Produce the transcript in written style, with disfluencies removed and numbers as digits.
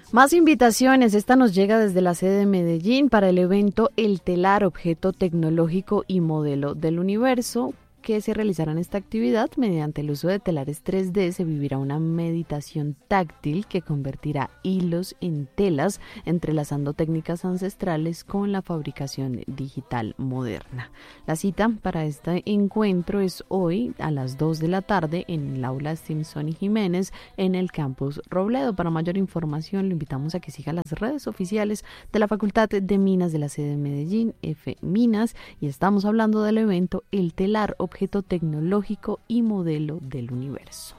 Más invitaciones, esta nos llega desde la sede de Medellín para el evento El Telar, objeto tecnológico y modelo del universo, que se realizará en esta actividad. Mediante el uso de telares 3D se vivirá una meditación táctil que convertirá hilos en telas, entrelazando técnicas ancestrales con la fabricación digital moderna. La cita para este encuentro es hoy a las 2 de la tarde en el aula Simpson y Jiménez en el campus Robledo. Para mayor información lo invitamos a que siga las redes oficiales de la Facultad de Minas de la sede de Medellín, F Minas, y estamos hablando del evento El Telar, objeto tecnológico y modelo del universo.